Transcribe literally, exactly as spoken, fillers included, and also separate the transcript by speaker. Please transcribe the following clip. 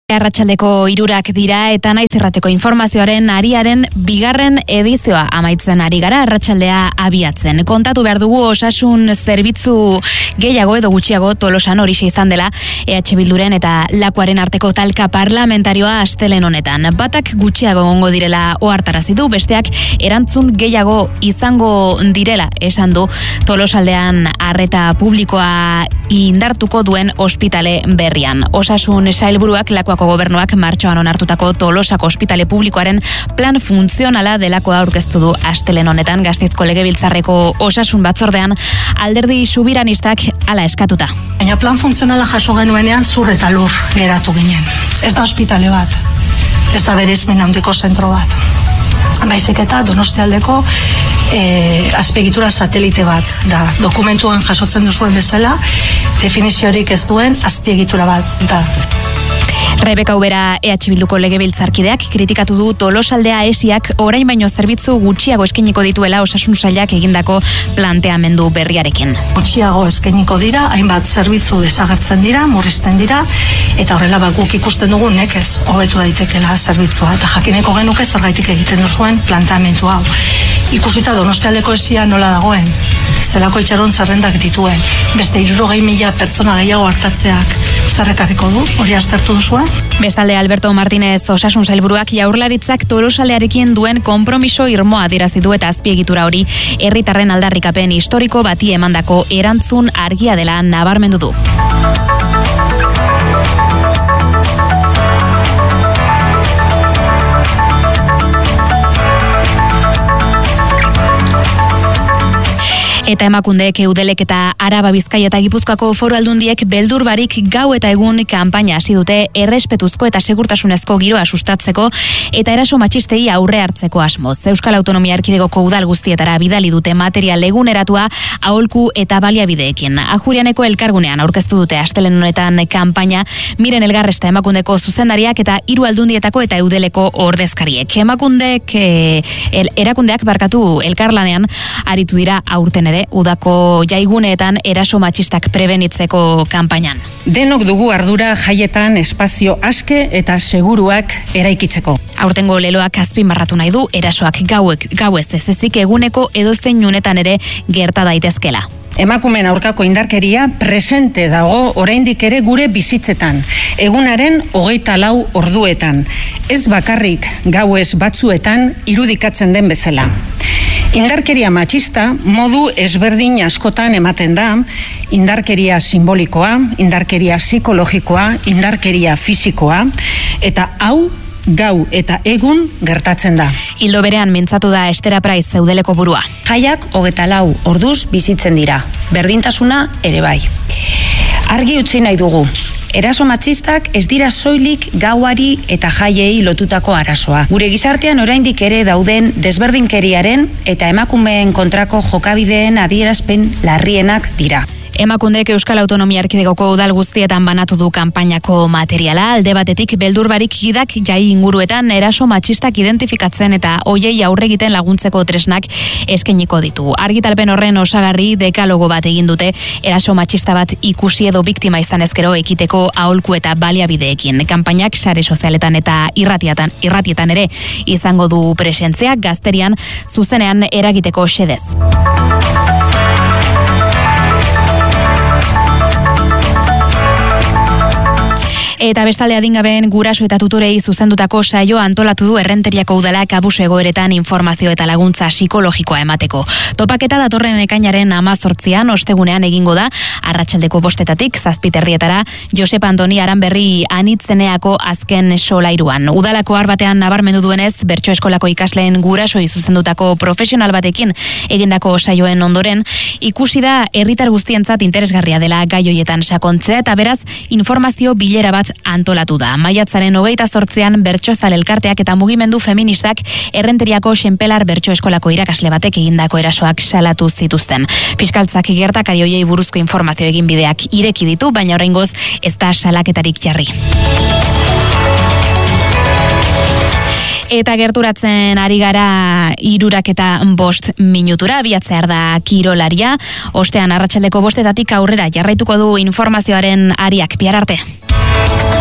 Speaker 1: Arratsaldeko hirurak dira eta naiz irrateko informazioaren ariaren bigarren edizioa amaitzen ari gara arratsaldea abiatzen. Kontatu behar dugu osasun zerbitzu gehiago edo gutxiago Tolosan horixe izan dela E H Bilduren eta Lakuaren arteko talka parlamentarioa astelehen honetan. Batak gutxiago egongo direla ohartarazi du, besteak erantzun gehiago izango direla esan du Tolosaldean arreta publikoa indartuko duen ospitale berrian. Osasun sailburuak Lakuako gobernuak martxoan onartutako Tolosako ospitale publikoaren plan funtzionala delakoa aurkeztu du astelehen honetan Gasteizko Legebiltzarreko osasun batzordean alderdi subiranistak hala eskatuta.
Speaker 2: Baina plan funtzionala jaso genuenean zur eta lur geratu ginen. Ez da ospitale bat, ez da bereizmen handiko zentro bat. Baizik eta Donostialdeko e, azpiegitura satelite bat da. Dokumentuan jasotzen duzuen bezala, definiziorik ez duen azpiegitura bat da.
Speaker 1: Rebeka Ubera E H Bilduko legebiltzarkideak kritikatu du Tolosaldea esiak orain baino zerbitzu gutxiago eskainiko dituela osasun sailak egindako planteamendu berriarekin.
Speaker 2: Gutxiago eskainiko dira, hainbat zerbitzu desagertzen dira, murrizten dira, eta horrela ba, guk ikusten dugu nekez hobetu daitekela zerbitzua, eta jakineko genuke zergaitik egiten duzuen planteamendu hau. Ikusita Donostialdeko esia nola dagoen, zelako itxaron zerrendak dituen, beste hirurogei mila pertsona gehiago hartatzeak zerrekarriko du, hori aztertu duzuen?
Speaker 1: Bestalde Alberto Martínez osasun sailburuak Jaurlaritzak Tolosaldearekin duen konpromiso irmoa adierazi du eta azpiegitura hori herritarren aldarrikapen historiko bati emandako erantzun argia dela nabarmendu du. Eta Emakundek, Eudelek eta Araba, Bizkaia eta Gipuzkoako Foru Aldundiek beldur barik gau eta egun kanpaina hasi dute errespetuzko eta segurtasunezko giroa sustatzeko eta eraso matxistei aurre hartzeko asmoz. Euskal Autonomia Erkidegoko udal guztietara bidali dute material eguneratua aholku eta baliabideekin. Ajurianeko elkargunean aurkeztu dute astelehen honetan kanpaina Miren Elgarresta Emakundeko zuzendariak eta hiru aldundietako eta Eudeleko ordezkariek. Emakundek e, el, erakundeak barkatu elkarlanean aritu dira aurten ere udako jaiguneetan eraso matxistak prebenitzeko kanpainan.
Speaker 3: Denok dugu ardura jaietan espazio aske eta seguruak eraikitzeko.
Speaker 1: Aurtengo leloak azpimarratu nahi du erasoak gauek gauez ez ezik eguneko edozein unetan ere gerta daitezkela.
Speaker 3: Emakumeen aurkako indarkeria presente dago oraindik ere gure bizitzetan, egunaren hogeita lau orduetan, ez bakarrik gauez batzuetan irudikatzen den bezala. Indarkeria matxista modu ezberdin askotan ematen da, indarkeria simbolikoa, indarkeria psikologikoa, indarkeria fisikoa, eta hau gau eta egun gertatzen da.
Speaker 1: Hildo berean mintzatu da Estera Praiz Eudeleko burua.
Speaker 4: Jaiak hogeita lau orduz bizitzen dira, berdintasuna ere bai. Argi utzi nahi dugu, eraso matxistak ez dira soilik gauari eta jaiei lotutako arazoa. Gure gizartean oraindik ere dauden desberdinkeriaren eta emakumeen kontrako jokabideen adierazpen larrienak dira.
Speaker 1: Emakundek Euskal Autonomia Erkidegoko udal guztietan banatu du kanpainako materiala, alde batetik beldurbarik gidak jai inguruetan eraso matxistak identifikatzen eta hoiei aurre egiten laguntzeko tresnak eskainiko ditu. Argitalpen horren osagarri dekalogo bat egin dute eraso matxista bat ikusi edo biktima izan ezkero ekiteko aholku eta baliabideekin. Kanpainak sare sozialetan eta irratietan, irratietan ere izango du presentzia gazterian zuzenean eragiteko xedez. Eta bestalde adingabeen guraso eta tutorei zuzendutako saio antolatu du Errenteriako udalak abuso egoeretan informazio eta laguntza psikologikoa emateko. Topaketa datorren ekainaren hamazortzian ostegunean egingo da, arratsaldeko bostetatik zazpiterdietara Josep Antoni Aranberri anitzeneako azken solairuan. Udalako arbatean nabarmendu duenez, bertso eskolako ikasleen gurasoi zuzendutako profesional batekin egindako saioen ondoren, ikusi da herritar guztientzat interesgarria dela gai hoietan sakontzea eta beraz informazio bilera bat antolatu da. Maiatzaren hogeita zortzean bertsozale elkarteak eta mugimendu feministak Errenteriako Xenpelar bertso eskolako irakasle batek egindako erasoak salatu zituzten. Fiskaltzak gertakari hoiei buruzko informazio egin bideak ireki ditu, baina oraingoz ez da salaketarik jarri. Eta gerturatzen ari gara hirurak eta bost minutura, abiatzear da kirolaria. Ostean arratsaldeko bostetatik aurrera jarraituko du informazioaren ariak. Bihar arte.